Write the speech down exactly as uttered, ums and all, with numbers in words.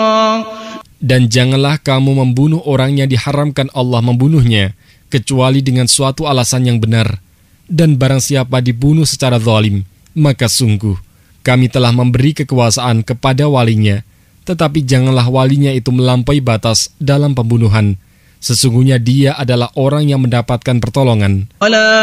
Dan janganlah kamu membunuh orang yang diharamkan Allah membunuhnya, kecuali dengan suatu alasan yang benar. Dan barang siapa dibunuh secara zalim, maka sungguh kami telah memberi kekuasaan kepada walinya, tetapi janganlah walinya itu melampaui batas dalam pembunuhan. Sesungguhnya dia adalah orang yang mendapatkan pertolongan.